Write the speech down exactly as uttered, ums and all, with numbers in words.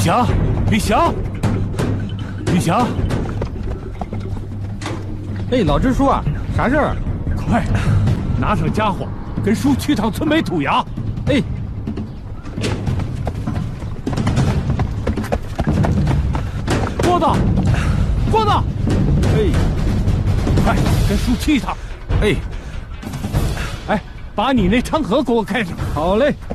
祥，李祥，李祥！ 哎，老支书啊，啥事儿？ 快，拿上家伙，跟叔去趟村北土衙。 哎。 郭子，郭子， 哎， 快跟叔去一趟。 哎， 哎，把你那昌河给我开上。 好嘞。